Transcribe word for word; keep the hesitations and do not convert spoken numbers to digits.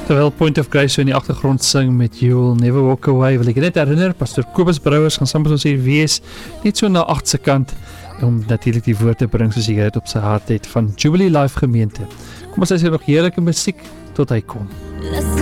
Terwyl Point of Grace so in die agtergrond sing met You Will Never Walk Away, wil ek net herinner, Pastor Kobus Brouwers gaan saam met ons hier wees, net so na agt se kant, om natuurlik die woord te bring soos hy het op sy hart het van Jubilee Life gemeente. Kom ons luister nog heerlike musiek tot hy kom.